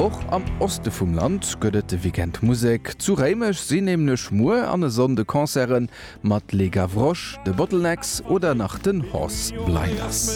Och am Oste vum Land gëtt de Weekendmusik zu Reimech sinnnemne Schmur an e Sondekonzeren mat Lega Vrosch, de Bottlenecks oder nach den Horse Blinders.